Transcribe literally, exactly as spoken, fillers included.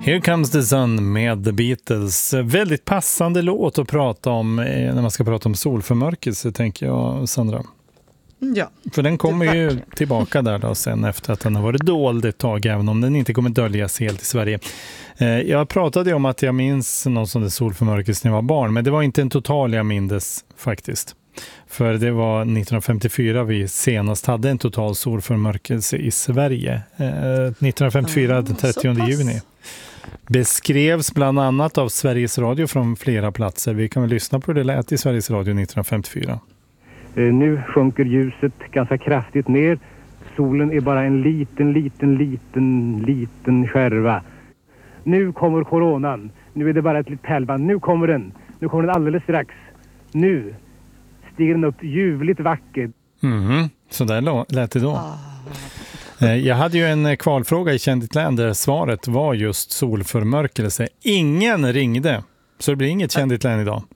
Here Comes the Sun med The Beatles. Väldigt passande låt att prata om när man ska prata om solförmörkelse, tänker jag, Sandra. Ja. För den kommer ju tillbaka där då sen efter att den har varit dold ett tag, även om den inte kommer döljas helt i Sverige. Jag pratade ju om att jag minns någon sån där solförmörkelse när jag var barn, men det var inte en total jag mindes faktiskt. För det var nittonhundrafemtiofyra vi senast hade en total solförmörkelse i Sverige. nittonhundrafemtiofyra, den trettionde juni. Beskrevs bland annat av Sveriges Radio från flera platser. Vi kan väl lyssna på hur det lät i Sveriges Radio nittonhundrafemtiofyra. Nu sjunker ljuset ganska kraftigt ner. Solen är bara en liten, liten, liten, liten skärva. Nu kommer coronan. Nu är det bara ett litet pärlband. Nu kommer den. Nu kommer den alldeles strax. Nu stiger den upp ljuvligt vackert. Mm, så där lät det då. Jag hade ju en kvalfråga i Kändit län där svaret var just solförmörkelse. Ingen ringde, så det blir inget Kändit län idag.